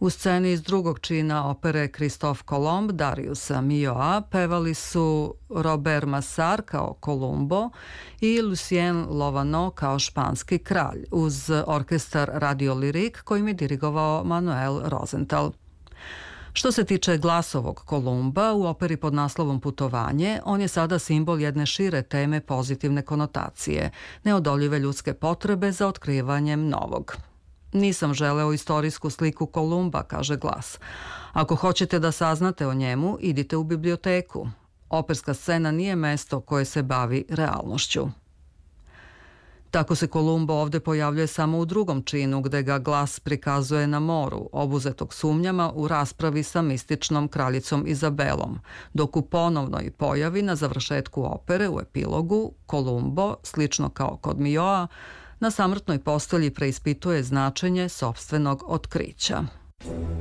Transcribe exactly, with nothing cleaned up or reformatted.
U sceni iz drugog čina opere Christophe Colomb Dariusa Milhaud pevali su Robert Massar kao Kolumbo i Lucien Lovano kao španski kralj uz orkestar Radio Lyrique kojim je dirigovao Manuel Rosenthal. Što se tiče glasovog Kolumba u operi pod naslovom Putovanje, on je sada simbol jedne šire teme pozitivne konotacije, neodoljive ljudske potrebe za otkrivanjem novog. Nisam želeo istorijsku sliku Kolumba, kaže glas. Ako hoćete da saznate o njemu, idite u biblioteku. Operska scena nije mesto koje se bavi realnošću. Tako se Kolumbo ovde pojavljuje samo u drugom činu, gde ga glas prikazuje na moru, obuzetog sumnjama u raspravi sa mističnom kraljicom Izabelom, dok u ponovnoj pojavi na završetku opere u epilogu Kolumbo, slično kao kod Milhaud, na samrtnoj postelji preispituje značenje sopstvenog otkrića.